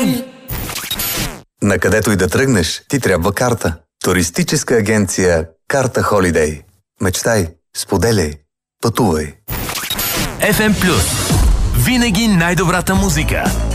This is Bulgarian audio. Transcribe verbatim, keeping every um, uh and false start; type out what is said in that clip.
Накъдето и да тръгнеш, ти трябва карта. Туристическа агенция Карта Холидей. Мечтай, споделяй, пътувай. еф ем Плюс. Винаги най-добрата музика.